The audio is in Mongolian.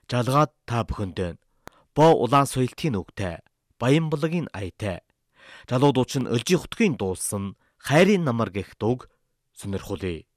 Жалгаад та бүхэндээ боо улаан соёлтын үгтэй, Баянбалагийн аятай, жалуудууч нь өлжи хутгийн дуулсан хайрын намар гэх дуг сонирхуулъя.